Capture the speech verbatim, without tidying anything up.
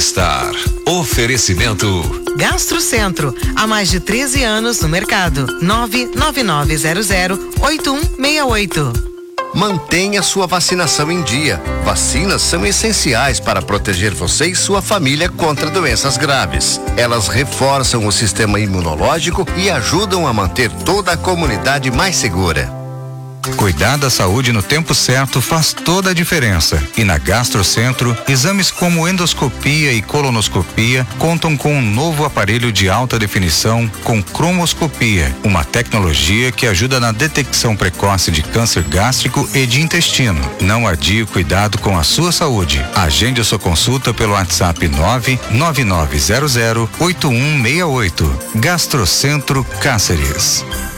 bem-estar. Oferecimento Gastrocentro, há mais de treze anos no mercado. nove nove nove zero zero oito um seis oito. Mantenha sua vacinação em dia. Vacinas são essenciais para proteger você e sua família contra doenças graves. Elas reforçam o sistema imunológico e ajudam a manter toda a comunidade mais segura. Cuidar da saúde no tempo certo faz toda a diferença. E na Gastrocentro, exames como endoscopia e colonoscopia contam com um novo aparelho de alta definição com cromoscopia, uma tecnologia que ajuda na detecção precoce de câncer gástrico e de intestino. Não adie o cuidado com a sua saúde. Agende a sua consulta pelo WhatsApp nove nove nove zero zero oito um seis oito. Gastrocentro Cáceres.